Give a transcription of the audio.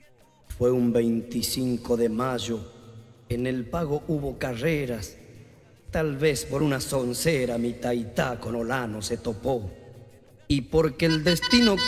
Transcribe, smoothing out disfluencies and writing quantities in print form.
Fue un 25 de mayo, en el pago hubo carreras. Tal vez por una soncera mi taitá con Olano se topó. Y porque el destino